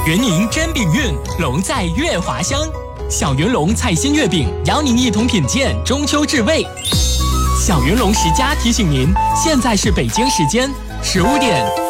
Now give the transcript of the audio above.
圆宁真饼运，龙在月华乡。小云龙菜心月饼，邀您一同品鉴中秋至味。小云龙10+提醒您，现在是北京时间15点。